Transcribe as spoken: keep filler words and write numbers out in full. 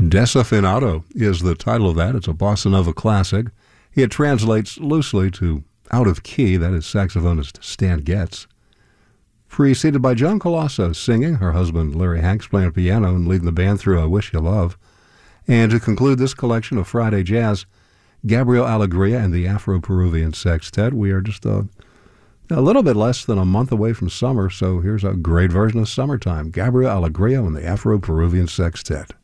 Desafinado is the title of that. It's a bossa nova classic. It translates loosely to out of key, that is saxophonist Stan Getz. Preceded by Joan Colosso singing, her husband Larry Hanks playing piano and leading the band through I Wish You Love. And to conclude this collection of Friday Jazz, Gabriel Alegria and the Afro-Peruvian Sextet. We are just a, a little bit less than a month away from summer, so here's a great version of Summertime. Gabriel Alegria and the Afro-Peruvian Sextet.